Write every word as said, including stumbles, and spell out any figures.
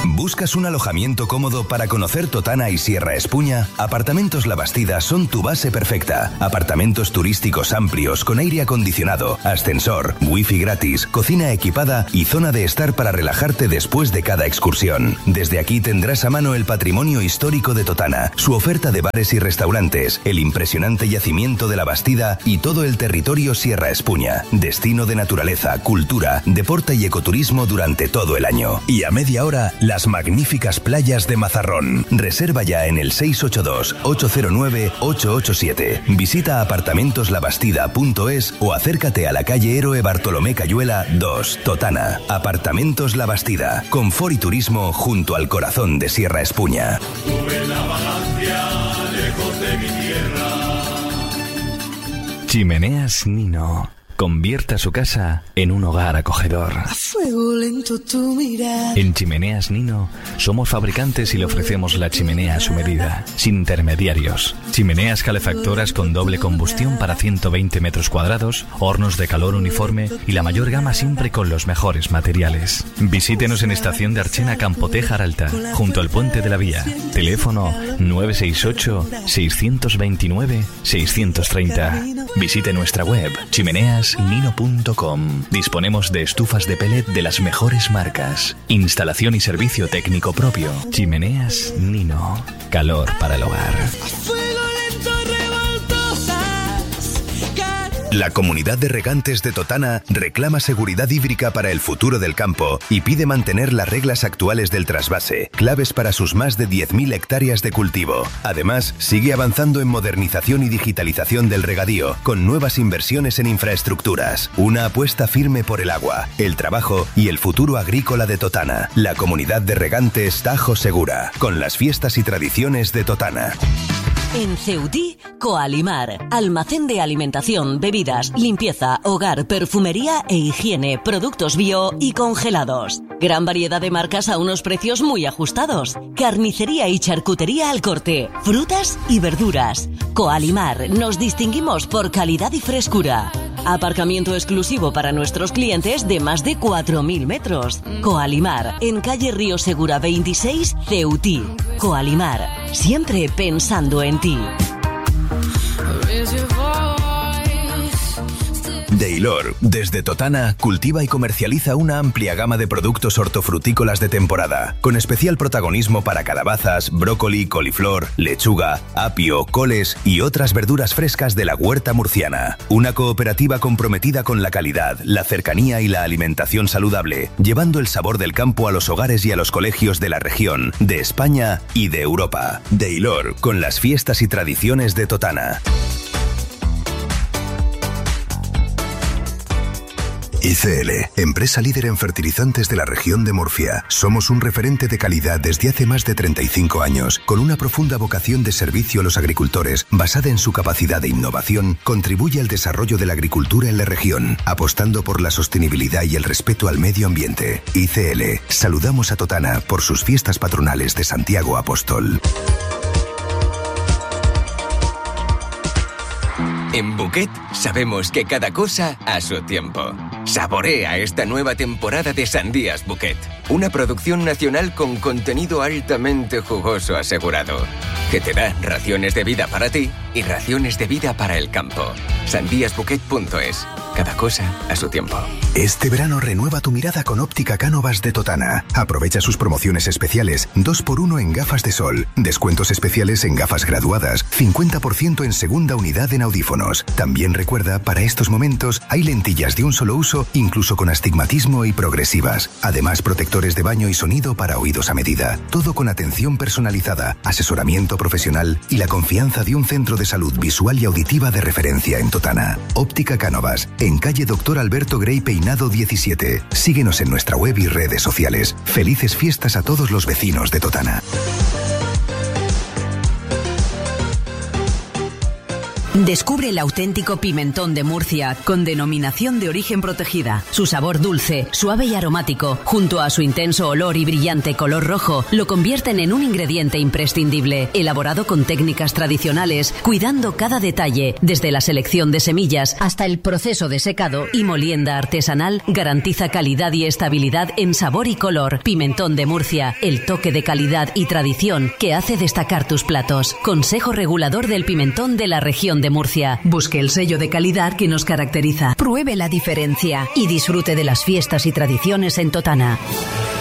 ¿Buscas un alojamiento cómodo para conocer Totana y Sierra Espuña? Apartamentos La Bastida son tu base perfecta. Apartamentos turísticos amplios con aire acondicionado, ascensor, wifi gratis, cocina equipada y zona de estar para relajarte después de cada excursión. Desde aquí tendrás a mano el patrimonio histórico de Totana, su oferta de bares y restaurantes, el impresionante yacimiento de La Bastida y todo el territorio Sierra Espuña. Destino de naturaleza, cultura, deporte y ecoturismo durante todo el año. Y a media hora, las magníficas playas de Mazarrón. Reserva ya en el seis ocho dos, ocho cero nueve, ocho ocho siete. Visita apartamentos la bastida punto es o acércate a la calle Héroe Bartolomé Cayuela dos, Totana. Apartamentos La Bastida. Confort y turismo junto al corazón de Sierra Espuña. Tuve la vagancia lejos de mi tierra. Chimeneas Nino. Convierta su casa en un hogar acogedor. A fuego lento tu mirada. En Chimeneas Nino somos fabricantes y le ofrecemos la chimenea a su medida, sin intermediarios. Chimeneas calefactoras con doble combustión para ciento veinte metros cuadrados, hornos de calor uniforme y la mayor gama siempre con los mejores materiales. Visítenos en Estación de Archena, Campoté, Jaralta, junto al Puente de la Vía. Teléfono nueve seis ocho, seis dos nueve, seis tres cero. Visite nuestra web chimeneas nino punto com. Disponemos de estufas de pellet de las mejores marcas. Instalación y servicio técnico propio. Chimeneas Nino. Calor para el hogar. La comunidad de regantes de Totana reclama seguridad hídrica para el futuro del campo y pide mantener las reglas actuales del trasvase, claves para sus más de diez mil hectáreas de cultivo. Además, sigue avanzando en modernización y digitalización del regadío, con nuevas inversiones en infraestructuras. Una apuesta firme por el agua, el trabajo y el futuro agrícola de Totana. La comunidad de regantes Tajo Segura, con las fiestas y tradiciones de Totana. En Ceutí, Coalimar, almacén de alimentación, bebidas, limpieza, hogar, perfumería e higiene, productos bio y congelados. Gran variedad de marcas a unos precios muy ajustados. Carnicería y charcutería al corte, frutas y verduras. Coalimar, nos distinguimos por calidad y frescura. Aparcamiento exclusivo para nuestros clientes de más de cuatro mil metros. Coalimar, en calle Río Segura veintiséis, Ceutí. Coalimar, siempre pensando en ti. Deilor, desde Totana, cultiva y comercializa una amplia gama de productos hortofrutícolas de temporada, con especial protagonismo para calabazas, brócoli, coliflor, lechuga, apio, coles y otras verduras frescas de la huerta murciana. Una cooperativa comprometida con la calidad, la cercanía y la alimentación saludable, llevando el sabor del campo a los hogares y a los colegios de la región, de España y de Europa. Deilor, con las fiestas y tradiciones de Totana. I C L, empresa líder en fertilizantes de la región de Murcia. Somos un referente de calidad desde hace más de treinta y cinco años, con una profunda vocación de servicio a los agricultores, basada en su capacidad de innovación, contribuye al desarrollo de la agricultura en la región, apostando por la sostenibilidad y el respeto al medio ambiente. I C L, saludamos a Totana por sus fiestas patronales de Santiago Apóstol. En Bouquet sabemos que cada cosa a su tiempo. Saborea esta nueva temporada de Sandías Bouquet, una producción nacional con contenido altamente jugoso asegurado, que te da raciones de vida para ti y raciones de vida para el campo. sandías bouquet punto es. Cada cosa a su tiempo. Este verano renueva tu mirada con Óptica Cánovas de Totana. Aprovecha sus promociones especiales, dos por uno en gafas de sol, descuentos especiales en gafas graduadas, cincuenta por ciento en segunda unidad en audífonos. También recuerda, para estos momentos hay lentillas de un solo uso, incluso con astigmatismo y progresivas. Además, protectores de baño y sonido para oídos a medida. Todo con atención personalizada, asesoramiento profesional y la confianza de un centro de salud visual y auditiva de referencia en Totana. Óptica Cánovas, en calle Doctor Alberto Grey Peinado diecisiete. Síguenos en nuestra web y redes sociales. Felices fiestas a todos los vecinos de Totana. Descubre el auténtico pimentón de Murcia, con denominación de origen protegida. Su sabor dulce, suave y aromático, junto a su intenso olor y brillante color rojo, lo convierten en un ingrediente imprescindible, elaborado con técnicas tradicionales, cuidando cada detalle, desde la selección de semillas hasta el proceso de secado y molienda artesanal, garantiza calidad y estabilidad en sabor y color. Pimentón de Murcia, el toque de calidad y tradición que hace destacar tus platos. Consejo Regulador del Pimentón de la región de Murcia. Busque el sello de calidad que nos caracteriza. Pruebe la diferencia y disfrute de las fiestas y tradiciones en Totana.